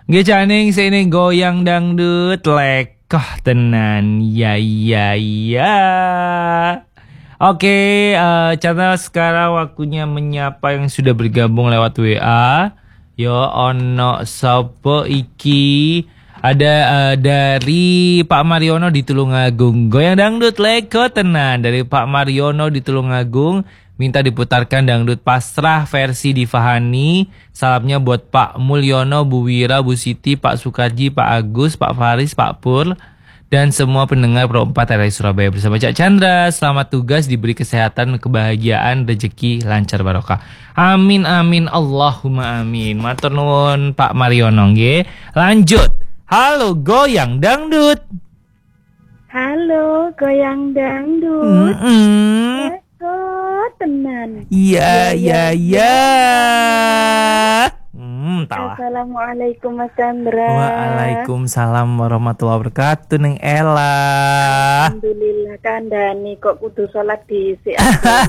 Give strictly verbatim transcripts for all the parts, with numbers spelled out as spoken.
Nggih caning sini goyang dangdut lekoh tenan. Ya ya ya. Oke, uh, Channel sekarang waktunya menyapa yang sudah bergabung lewat W A. Yo ono sopo iki. Ada uh, dari Pak Mariono di Tulungagung. Goyang dangdut leko tenan dari Pak Mariono di Tulungagung. Minta diputarkan dangdut pasrah versi Divahani. Salamnya buat Pak Mulyono, Bu Wira, Bu Siti, Pak Sukarji, Pak Agus, Pak Faris, Pak Pur, dan semua pendengar Pro empat R R I Surabaya bersama Cak Chandra. Selamat tugas, diberi kesehatan, kebahagiaan, rezeki lancar barokah. Amin amin Allahumma amin. Matur nuwun Pak Mariono nggih. Lanjut. Halo goyang dangdut. Halo goyang dangdut. Mm-mm. Tenan. Iya iya iya. Hmm, tawa. Assalamualaikum Mas Chandra. Waalaikumsalam warahmatullahi wabarakatuh Neng Ella. Alhamdulillah kandhani kok kudu salat dhisik.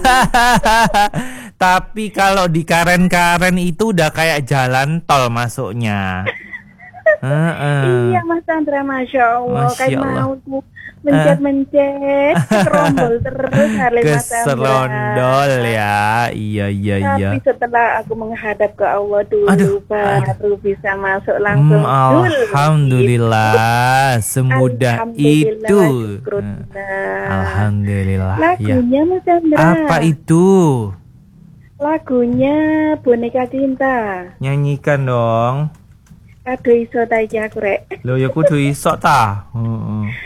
Tapi kalau di Karen-Karen itu udah kayak jalan tol masuknya. Uh-uh. Iya Mas Chandra, Masya Allah. Masya Kayak Allah. mau mencet-mencet, kerombol terus hari Mas Chandra. Keserondol ya. Iya iya iya. Tapi setelah aku menghadap ke Allah dulu, Aduh, baru aduh. bisa masuk langsung. Hmm, Alhamdulillah, semudah Alhamdulillah, itu. syukurlah. Alhamdulillah. Lagunya Ya. Mas Chandra. Apa itu? Lagunya Boneka Cinta. Nyanyikan dong. Aduh iso ta iki aku rek. Loh ya kudu iso ta. Heeh.